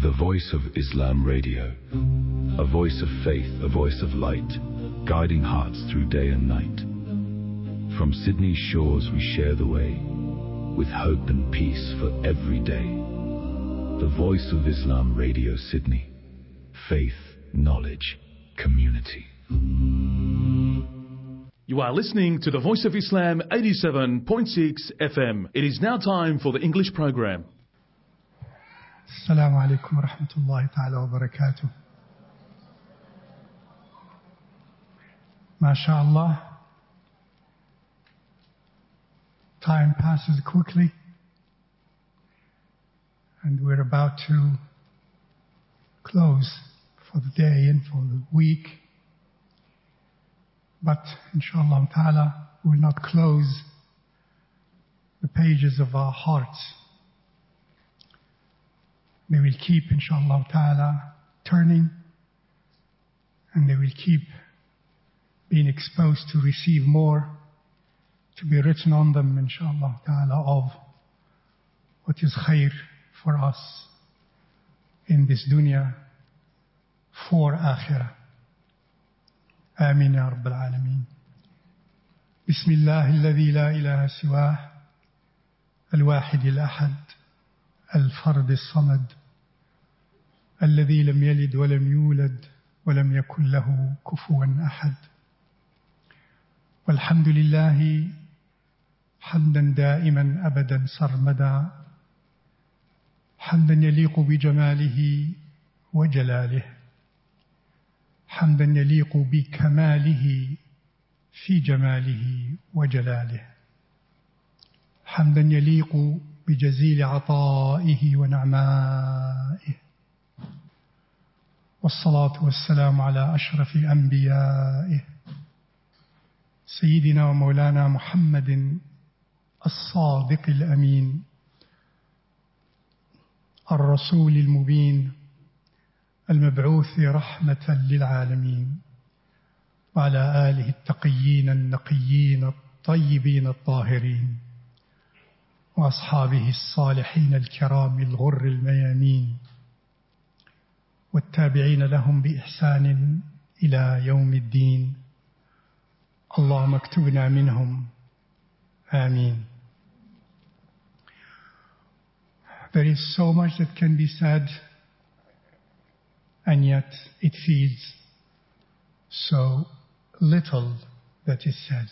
The Voice of Islam Radio. A voice of faith, a voice of light, guiding hearts through day and night. From Sydney's shores we share the way, with hope and peace for every day. The Voice of Islam Radio Sydney. Faith, knowledge, community. You are listening to the Voice of Islam 87.6 FM. It is now time for the English program. Assalamu alaikum wa rahmatullahi ta'ala wa barakatuh. MashaAllah, time passes quickly and we're about to close for the day and for the week. But inshallah ta'ala, we will not close the pages of our hearts. They will keep, inshallah ta'ala, turning, and they will keep being exposed to receive more, to be written on them, inshallah ta'ala, of what is khair for us in this dunya, for akhirah. Ameen ya Rabbal Alameen. Bismillah alladhi la ilaha siwah, al-wahid al-ahad, الفرد الصمد الذي لم يلد ولم يولد ولم يكن له كفوا أحد والحمد لله حمدا دائما أبدا سرمدا حمدا يليق بجماله وجلاله حمدا يليق بكماله في جماله وجلاله حمدا يليق بجزيل عطائه ونعمائه والصلاة والسلام على أشرف أنبيائه سيدنا ومولانا محمد الصادق الأمين الرسول المبين المبعوث رحمة للعالمين وعلى آله التقيين النقيين الطيبين الطاهرين وأصحابه الصالحين الكرام الغر الميامين والتابعين لهم بإحسان إلى يوم الدين اللهم اكتبنا منهم آمين. There is so much that can be said, and yet it feels so little that is said.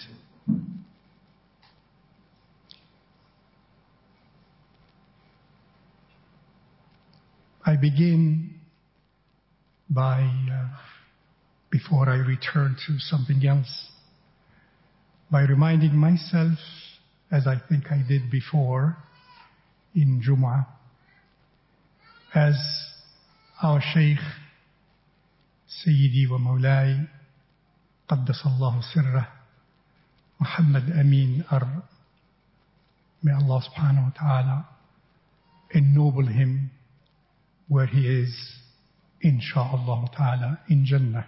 I begin by, before I return to something else, by reminding myself, as I think I did before in Jum'ah, as our Shaykh, Sayyidi wa Mawlai, Qaddasallahu Sirrah, Muhammad Amin Ar, may Allah subhanahu wa ta'ala ennoble him where he is, insha'Allah ta'ala, in Jannah.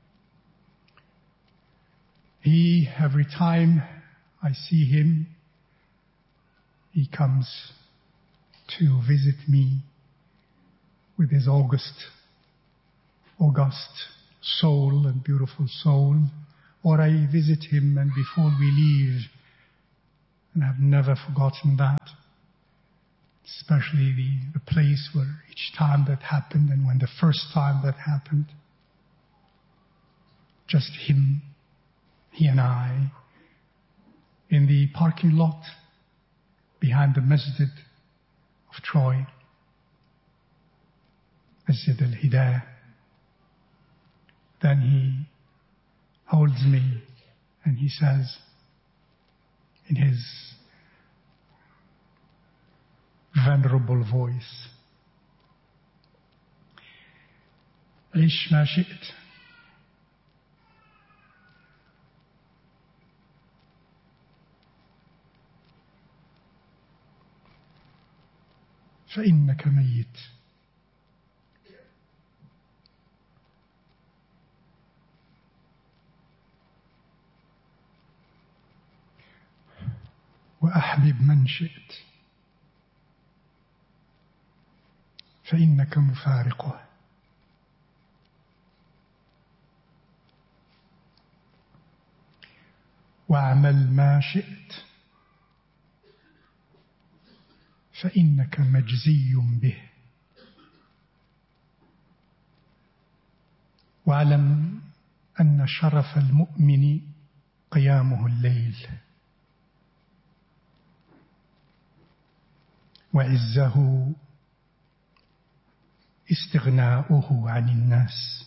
He, every time I see him, he comes to visit me with his august soul and beautiful soul, or I visit him and before we leave, and I've never forgotten that, especially the place where each time that happened and when the first time that happened, just him, he and I, in the parking lot behind the Masjid of Troy, Masjid al-Hidayah. Then he holds me and he says in his venerable voice, عيش ما شئت فإنك ميت وأحبب من شئت فإنك مفارقه. واعمل ما شئت فإنك مجزي به. واعلم أن شرف المؤمن قيامه الليل، وعزه استغناؤه عن الناس.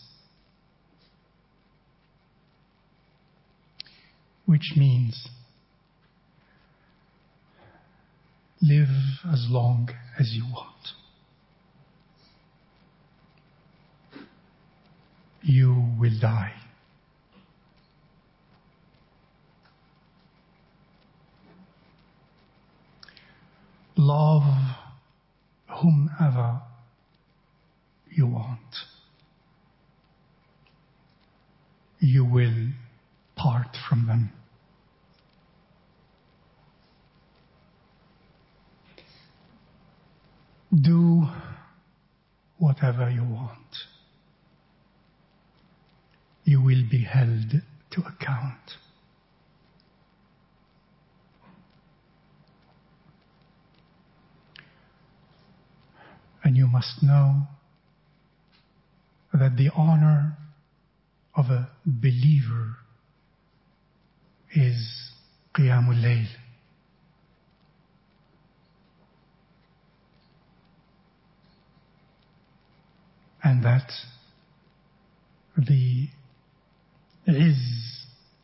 Which means live as long as you want. You will die. Love whomever you want. You will part from them. Do whatever you want. You will be held to account. And you must know that the honor of a believer is Qiyamul Layl. And that the izz,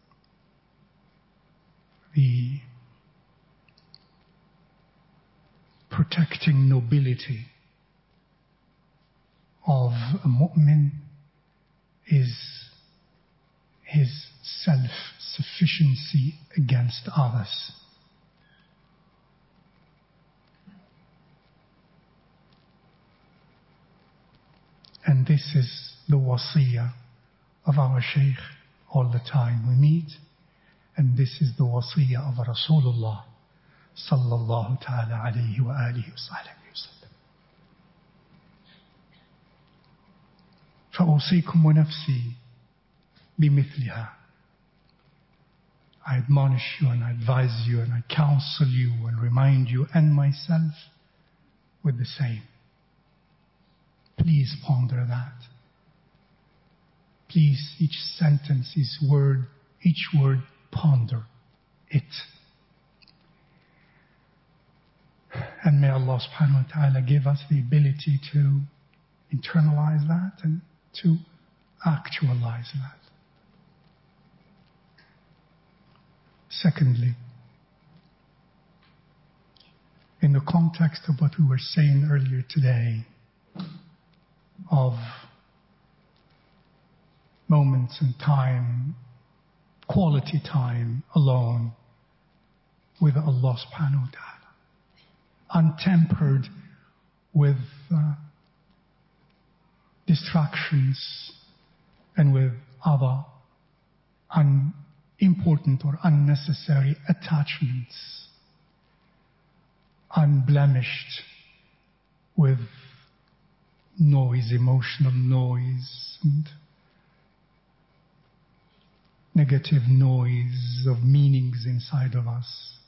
the protecting nobility of a mu'min is his self-sufficiency against others. And this is the wasiyah of our Shaykh all the time we meet. And this is the wasiyah of Rasulullah sallallahu ta'ala alayhi wa alihi wa sahbihi wa sallam. فأوصيكم ونفسي بمثلها. I admonish you and I advise you and I counsel you and remind you and myself with the same. Please ponder that. Please, each sentence, each word, ponder it. And may Allah subhanahu wa ta'ala give us the ability to internalize that and to actualize that. Secondly, in the context of what we were saying earlier today, of moments in time, quality time alone with Allah subhanahu wa ta'ala, untempered with distractions and with other unimportant or unnecessary attachments, unblemished with noise, emotional noise, and negative noise of meanings inside of us.